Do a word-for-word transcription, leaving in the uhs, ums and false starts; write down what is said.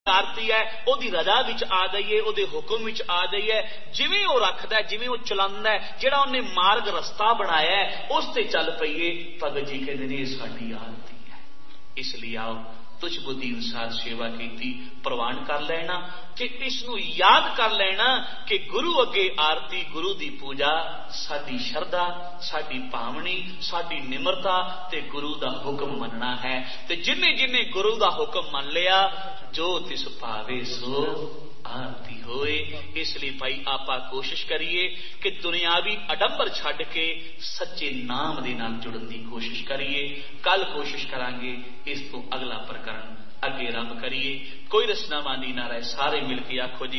आरती है ओदी रजा विच आ जाइए, ओदे हुक्म विच आ जाइए, जिवें वो रखदा है जिवें वो चलांदा है, जिहड़ा उन्हें मार्ग रस्ता बनाया है उस ते चल पईए। भगत जी कहते ने साडी आरती है। इसलिए आओ तुझ बुद्धि अनुसार सेवा की प्रवान कर लेना कि इसनू याद कर लेना कि गुरु अगे आरती गुरु दी पूजा साडी शरधा साडी भावनी साडी निमरता ते गुरु दा हुक्म मनना है। ते जिन्ने जिन्ने गुरु दा हुक्म मन लिया जो तिस भावे सो आरती होए। इसलिए भाई आपा कोशिश करिए कि दुनियावी अडंबर छड्ड के सच्चे नाम दे नाल जुड़न की कोशिश करिए। कल कोशिश करांगे इस तो अगला प्रकरण अगे आरंभ करिए। कोई रसनामानी ना रहे, सारे मिलके आखो जी